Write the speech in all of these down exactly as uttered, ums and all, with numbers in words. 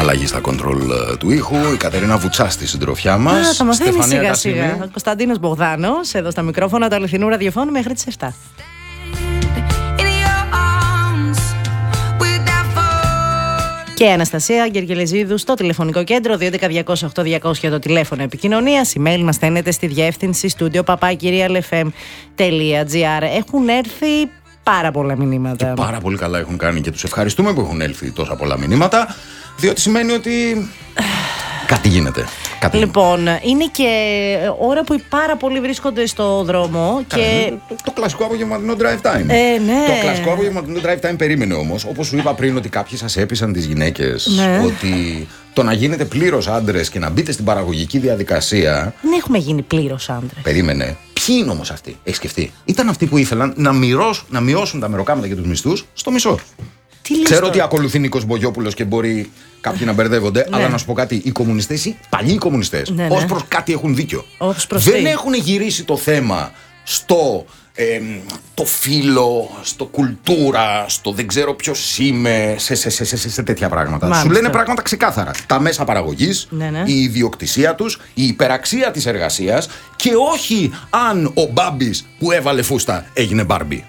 αλλαγή στα κοντρόλ του ήχου. Η Κατερίνα Βουτσά στη συντροφιά μας. Α, θα μαθαίνει σιγά Κασίμη. σιγά. Ο Κωνσταντίνος Μπογδάνος, εδώ στα μικρόφωνα του αληθινού ραδιοφώνου μέχρι τις επτά. Και Αναστασία Γεργελεζίδου στο τηλεφωνικό κέντρο δύο ένα μηδέν διακόσια οκτώ διακόσια το τηλέφωνο επικοινωνίας. Email μας στέλνετε στη διεύθυνση στούντιο παπάκι real f m τελεία g r. Έχουν έρθει πάρα πολλά μηνύματα. Και πάρα πολύ καλά έχουν κάνει και τους ευχαριστούμε που έχουν έλθει τόσα πολλά μηνύματα, διότι σημαίνει ότι κάτι γίνεται. Κάτι λοιπόν, γίνεται. Είναι και ώρα που πάρα πολλοί βρίσκονται στο δρόμο. Καλά, και... το, το κλασικό απογευματινό drive time. Ε, ναι. Το κλασικό απογευματινό drive time περίμενε όμως. Όπως σου είπα πριν, ότι κάποιοι σας έπεισαν τις γυναίκες, ναι, ότι το να γίνετε πλήρως άντρες και να μπείτε στην παραγωγική διαδικασία. Δεν έχουμε γίνει πλήρως άντρες. Περίμενε. Ποιοι είναι όμως αυτοί, έχεις σκεφτεί? Ήταν αυτοί που ήθελαν να, μοιρώσ, να μειώσουν τα μεροκάματα και τους μισθούς στο μισό. Τι λες Ξέρω τώρα? ότι ακολουθεί Νίκος Μπογιόπουλος και μπορεί κάποιοι να μπερδεύονται, ναι, αλλά να σου πω κάτι. Οι κομμουνιστές, οι παλιοί κομμουνιστές, ναι, ναι, ως προς κάτι έχουν δίκιο. Ως προς Δεν τι? έχουν γυρίσει το θέμα στο ε, το φύλλο, στο κουλτούρα, στο δεν ξέρω ποιος είμαι, σε, σε, σε, σε, σε τέτοια πράγματα. Μάλιστα. Σου λένε πράγματα ξεκάθαρα. Τα μέσα παραγωγής, ναι, ναι, η ιδιοκτησία τους, η υπεραξία της εργασίας και όχι αν ο Μπάμπης που έβαλε φούστα έγινε Μπάρμπι.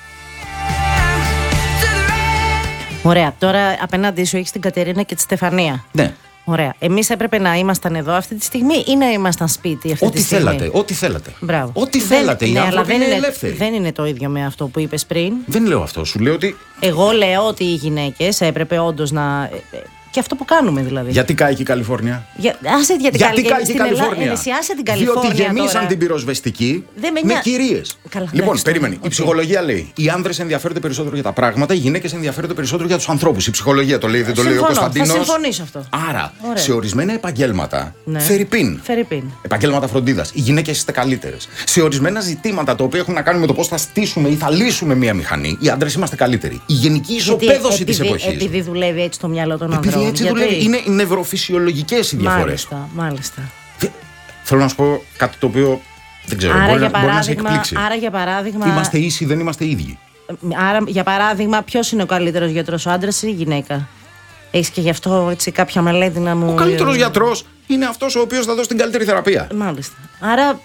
Ωραία, τώρα απέναντί σου έχεις την Κατερίνα και τη Στεφανία. Ναι. Ωραία. Εμείς έπρεπε να ήμασταν εδώ αυτή τη στιγμή ή να ήμασταν σπίτι αυτή Ό,τι τη στιγμή? θέλατε, ό,τι θέλατε. Μπράβο. Ό,τι Δεν- θέλατε. Οι ναι, αλλά άνθρωποι δεν είναι είναι, ελεύθεροι. δεν είναι το ίδιο με αυτό που είπες πριν. Δεν λέω αυτό. Σου λέω ότι. Εγώ λέω ότι οι γυναίκες έπρεπε όντως να. Και αυτό που κάνουμε δηλαδή. Γιατί κάει και η Καλιφόρνια. Για... Άσε για την Γιατί Καλι- κάει και η στην Ελλάδα- Καλιφόρνια. ε, εσύ άσε την Καλιφόρνια. Διότι γεμίσαν τώρα. την πυροσβεστική Δεν με με νοιάζει. κυρίες. Καλά, Λοιπόν, εντάξει, περίμενε. οκ. Η ψυχολογία λέει: οι άνδρες ενδιαφέρονται περισσότερο για τα πράγματα, οι γυναίκες ενδιαφέρονται περισσότερο για τους ανθρώπους. Η ψυχολογία το λέει, δεν το λέει ο Συμφωνώ, Κωνσταντίνος. θα συμφωνήσω αυτό. Άρα, Ωραία. σε ορισμένα επαγγέλματα, Ναι. φερρυπίν. Φερρυπίν. Επαγγέλματα φροντίδας. Οι γυναίκες είστε καλύτερες. Σε ορισμένα ζητήματα τα οποία έχουν να κάνουν με το πώς θα στήσουμε ή θα λύσουμε μία μηχανή, οι άντρες είμαστε καλύτεροι. Η γενική ισοπαίδωση της επειδή, εποχής. επειδή δουλεύει έτσι το μυαλό των Επειδή ανθρώπων. έτσι Γιατί? δουλεύει. Είναι νευροφυσιολογικές οι διαφορές. Μάλιστα, μάλιστα. Θε- Θέλω να σου πω κάτι το οποίο δεν ξέρω. Άρα μπορεί, για, να, μπορεί να σε παράδειγμα, εκπλήξει. άρα για παράδειγμα. Είμαστε ίσοι, δεν είμαστε ίδιοι. Άρα, για παράδειγμα, ποιος είναι ο καλύτερος γιατρός, ο άντρας ή η γυναίκα? Έχεις και γι' αυτό έτσι, κάποια μελέτη να μου. Ο καλύτερος γιατρός είναι αυτός ο οποίος θα δώσει την καλύτερη θεραπεία. Μάλιστα. Άρα.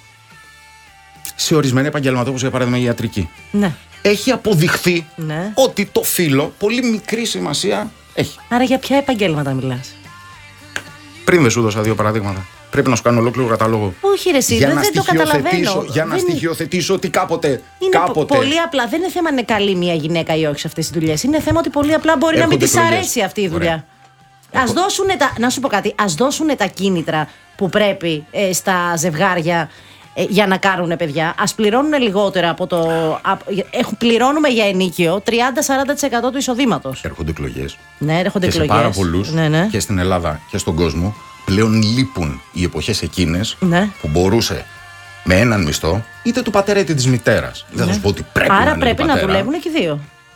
Σε ορισμένα επαγγέλματα, όπως για παράδειγμα η ιατρική, Ναι. έχει αποδειχθεί Ναι. ότι το φύλο πολύ μικρή σημασία έχει. Άρα για ποια επαγγέλματα μιλάς? Πριν δεν σου δώσα δύο παραδείγματα. Πρέπει να σου κάνω ολόκληρο κατάλογο. Όχι, ρε, εσύ, για δεν, να δεν το καταλαβαίνω. στοιχειοθετήσω, για να Δεν- στοιχειοθετήσω ότι κάποτε. Είναι κάποτε πο- πολύ απλά. Δεν είναι θέμα αν είναι καλή μια γυναίκα ή όχι σε αυτές τις δουλειές. Είναι θέμα ότι πολύ απλά μπορεί να μην Έρχονται της εκλογές. αρέσει αυτή η δουλειά. Ωραία. Ας δώσουνε τα, να σου πω κάτι, ας δώσουνε τα κίνητρα που πρέπει ε, στα ζευγάρια ε, για να κάνουν παιδιά. Ας πληρώνουν λιγότερα από το. Α, έχουν, πληρώνουμε για ενίκιο τριάντα με σαράντα τοις εκατό του εισοδήματος. Έρχονται εκλογές. Ναι, έρχονται Και σε εκλογές. πάρα πολλούς Ναι, ναι. και στην Ελλάδα και στον κόσμο πλέον λείπουν οι εποχές εκείνες Ναι. που μπορούσε με έναν μισθό, είτε του πατέρα είτε της μητέρας. Δεν θα σου πω ότι πρέπει να Άρα είναι πρέπει του να πατέρα. δουλεύουν και οι δύο.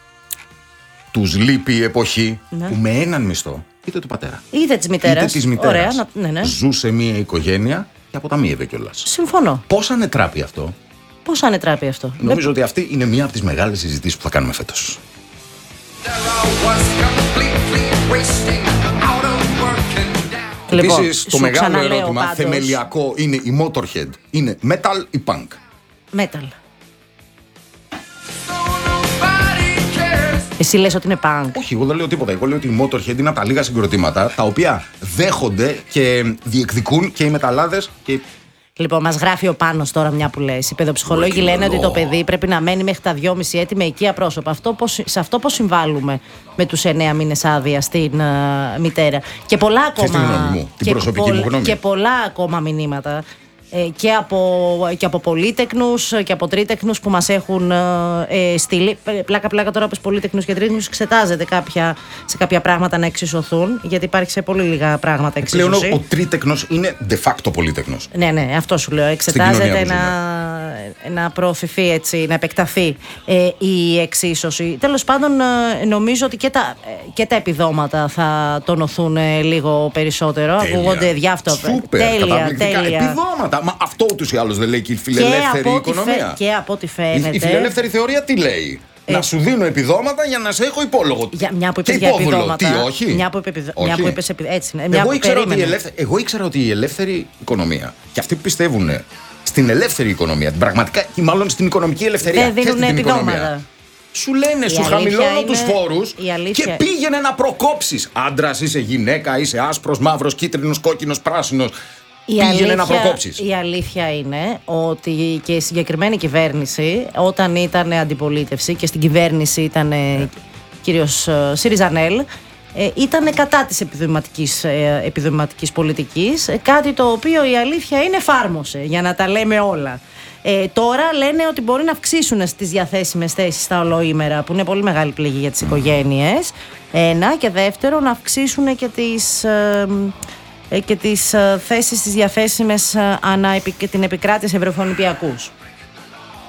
Τους λείπει η εποχή Ναι. που με έναν μισθό, είτε του πατέρα Είτε της μητέρας. είτε της μητέρας, Ωραία, να- ναι, ναι. ζούσε μια οικογένεια και αποταμίευε κιόλας. Συμφωνώ. Πώς ανετράπει αυτό? Πώς ανετράπει αυτό? Νομίζω ότι αυτή είναι μια από τις μεγάλες συζητήσεις που θα κάνουμε φέτος. Λοιπόν, Επίσης, το σου μεγάλο ξαναλέω ερώτημα, πάντως, θεμελιακό, είναι η Motorhead. Είναι metal ή punk? Metal. Εσύ λες ότι είναι punk. Όχι, εγώ δεν λέω τίποτα. Εγώ λέω ότι η Motorhead είναι από τα λίγα συγκροτήματα τα οποία δέχονται και διεκδικούν και οι μεταλλάδες και. Λοιπόν, μας γράφει ο Πάνος τώρα μια που λες. Οι παιδοψυχολόγοι Working λένε law. ότι το παιδί πρέπει να μένει μέχρι τα δυόμιση έτη με οικία πρόσωπα. Αυτό πώς, σε αυτό πώς συμβάλλουμε με τους εννέα μήνες άδεια στην uh, μητέρα. Και πολλά Ξέρεις τη ακόμα. γνώμη μου, την και προσωπική μου γνώμη. Και πολλά ακόμα μηνύματα. Ε, και, από, και από πολύτεκνους και από τρίτεκνους που μας έχουν ε, στείλει. Πλάκα-πλάκα τώρα από πολύτεκνους και τρίτεκνους εξετάζεται κάποια, σε κάποια πράγματα να εξισωθούν, γιατί υπάρχει σε πολύ λίγα πράγματα εξίσωση. Πλέον ο τρίτεκνος είναι de facto πολύτεκνος. Ναι, ναι, αυτό σου λέω. κοινωνία Εξετάζεται που να, να προωθηθεί έτσι, να επεκταθεί ε, η εξίσωση. Τέλος πάντων, ε, νομίζω ότι και τα, ε, και τα επιδόματα θα τονωθούν ε, λίγο περισσότερο. Τέλεια. Ακούγονται διάφορα. Σούπερ, τέλεια, καταπληκτικά. τέλεια. Επιδόματα. Μα αυτό ούτως ή άλλως δεν λέει και η φιλελεύθερη και από ό,τι οικονομία. φαι- και από ό,τι φαίνεται. Η, η φιλελεύθερη θεωρία τι λέει? να σου δίνω επιδόματα για να σε έχω υπόλογο. Για, μια που είπες και για υπόβουλο. επιδόματα. Τι, όχι. Μια που, επιδο... όχι. Μια που είπες επι... έτσι, μια εγώ, που ήξερα ότι η περίμενε. ελεύθερη, εγώ ήξερα ότι η ελεύθερη οικονομία και αυτοί που πιστεύουν στην ελεύθερη οικονομία, την πραγματικά, ή μάλλον στην οικονομική ελευθερία. Δεν δίνουν επιδόματα. Οικονομία, σου λένε, Η σου αλήθεια χαμηλώνω είναι- τους φόρους η αλήθεια- και πήγαινε να προκόψεις. Άντρας, είσαι γυναίκα, είσαι άσπρος, μαύρος, κίτρινος, κόκκινος, πράσινος. Η Πήγαινε αλήθεια, να προκόψεις. η αλήθεια είναι ότι και η συγκεκριμένη κυβέρνηση, όταν ήταν αντιπολίτευση και στην κυβέρνηση ήταν ε, κύριος ε, Σιριζανέλ, ε, ήταν κατά της επιδοηματικής, ε, επιδοηματικής πολιτικής, ε, κάτι το οποίο η αλήθεια είναι εφάρμοσε, για να τα λέμε όλα. Ε, τώρα λένε ότι μπορεί να αυξήσουν στις διαθέσιμες θέσεις στα ολοήμερα, που είναι πολύ μεγάλη πληγή για τις οικογένειες. Ένα. Και δεύτερο, να αυξήσουν και τις, ε, ε, και τις ε, θέσεις στις διαθέσιμες ε, ανά επι- και την επικράτεια σε ευρωφωνηπιακούς.